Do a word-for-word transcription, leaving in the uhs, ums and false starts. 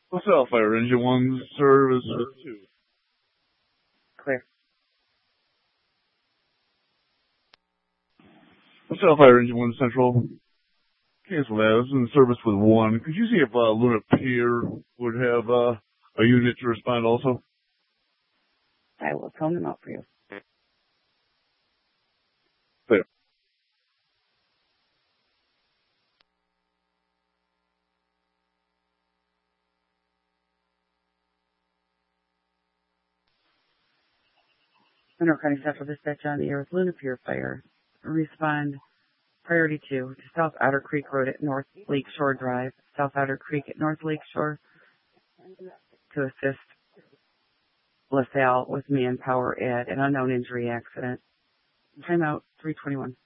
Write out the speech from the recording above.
LaSalle Fire Engine one, service with two. Clear. LaSalle Fire Engine one Central. Cancel that. This is in service with one. Could you see if uh, Luna Pier would have uh, a unit to respond also? I will tone them out for you. Clear. Monroe County Central Dispatch on the air with Luna Pier Fire. Respond priority two to South Otter Creek Road at North Lake Shore Drive, South Otter Creek at North Lake Shore, to assist LaSalle with manpower at an unknown injury accident. Timeout three twenty-one.